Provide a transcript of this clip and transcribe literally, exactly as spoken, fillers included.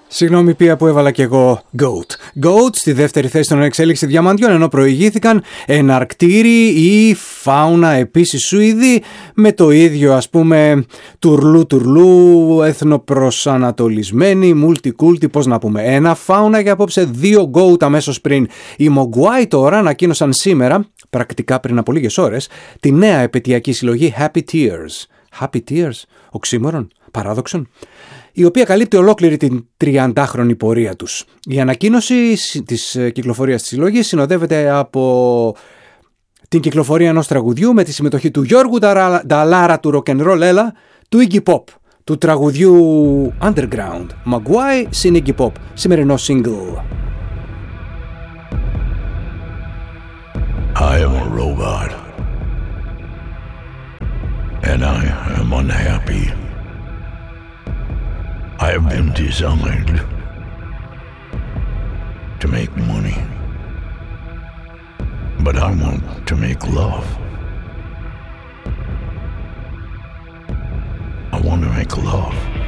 Συγγνώμη πια που έβαλα κι εγώ Goat. Goat στη δεύτερη θέση των εξέλιξη διαμαντιών, ενώ προηγήθηκαν εναρκτήρι ή φάουνα επίσης Σουηδοί με το ίδιο ας πούμε τουρλού τουρλού, εθνοπροσανατολισμένοι, μουλτικούλτι, πώς να πούμε. Ένα φάουνα για απόψε, δύο Goat αμέσως πριν. Οι Mogwai τώρα ανακοίνωσαν σήμερα, πρακτικά πριν από λίγες ώρες, τη νέα επαιτειακή συλλογή Happy Tears. Happy Tears, οξύμορον, παράδοξον, η οποία καλύπτει ολόκληρη την τριαντάχρονη πορεία τους. Η ανακοίνωση της κυκλοφορίας της συλλογής συνοδεύεται από την κυκλοφορία ενός τραγουδιού με τη συμμετοχή του Γιώργου Νταλάρα του Rock'n'Roll Ella, του Iggy Pop, του τραγουδιού Underground, Mogwai συν Iggy Pop, σημερινό single. I am a robot and I am unhappy. I have been designed to make money, but I want to make love. I want to make love.